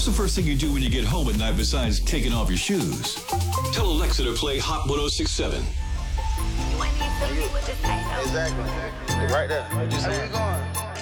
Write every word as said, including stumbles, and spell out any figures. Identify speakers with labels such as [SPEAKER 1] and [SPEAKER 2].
[SPEAKER 1] the first thing you do when you get home at night besides taking off your shoes? Tell Alexa to play Hot one oh six point seven.
[SPEAKER 2] You want me to tell you what to say, though?
[SPEAKER 3] Exactly. Right there. Where you going?